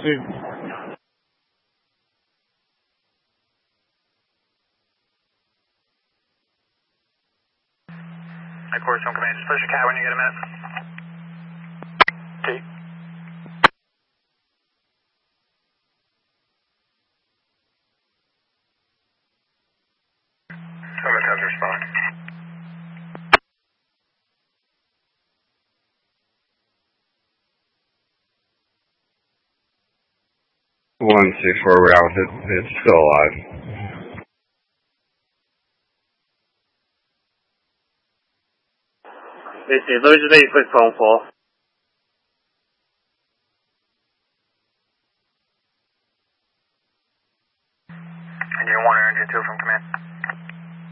Of course, home command. Just push your cat when you get a minute. T. Service has respond. One 2-4 round. It's still alive. Let me just make a quick phone call.